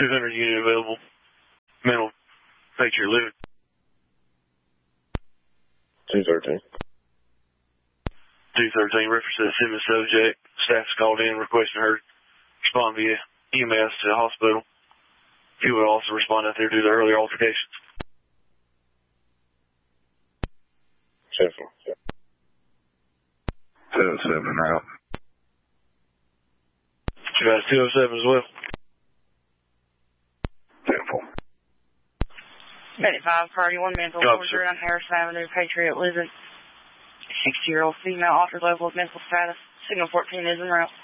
200 unit available. Mental Patriot Living. 213. 213, reference to the Simmons subject. Staff's called in requesting her respond via EMS to the hospital. He would also respond out there due to earlier altercations. 207 route. You got a 207 as well. 10-4. Medic 5, priority 1, mental torture on Harrison Avenue, Patriot Living. 60-year-old female offers level of mental status. Signal 14 is en route.